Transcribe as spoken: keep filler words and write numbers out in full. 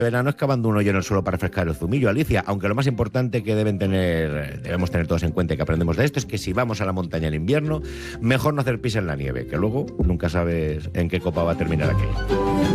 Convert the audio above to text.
verano excavando un hoyo en el suelo para refrescar el zumillo, Alicia, aunque lo más importante que deben tener, debemos tener todos en cuenta y que aprendemos de esto es que si vamos a la montaña en invierno, mejor no hacer pis en la nieve, que luego nunca sabes en qué copa va a terminar aquello.